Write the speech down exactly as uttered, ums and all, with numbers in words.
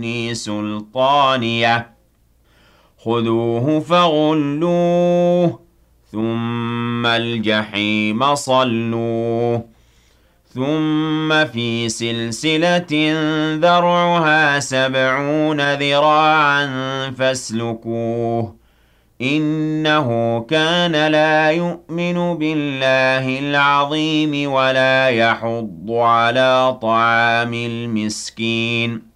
سُلْطَانِيَهْ خُذُوهُ فَغُلُّوهُ ثُمَّ الْجَحِيمَ صَلُّوهُ ثُمَّ فِي سِلْسِلَةٍ ذَرْعُهَا سَبْعُونَ ذِرَاعًا فَاسْلُكُوهُ إِنَّهُ كَانَ لَا يُؤْمِنُ بِاللَّهِ الْعَظِيمِ وَلَا يَحُضُّ عَلَىٰ طَعَامِ الْمِسْكِينِ